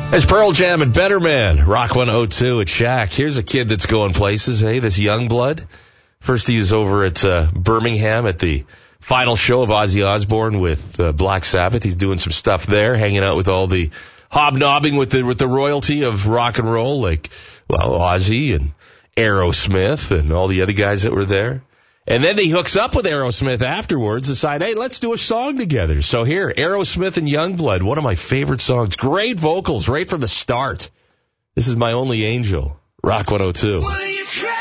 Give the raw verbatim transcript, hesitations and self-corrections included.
There's Pearl Jam and Better Man, Rock one oh two at Shack. Here's a kid that's going places, hey, this Youngblood. First he was over at uh, Birmingham at the final show of Ozzy Osbourne with uh, Black Sabbath. He's doing some stuff there, hanging out with all the hobnobbing with the with the royalty of rock and roll, like, well, Ozzy and Aerosmith and all the other guys that were there. And then he hooks up with Aerosmith afterwards, decide, hey, let's do a song together. So here, Aerosmith and Youngblood, one of my favorite songs. Great vocals right from the start. This is My Only Angel, Rock one oh two. Will you cry?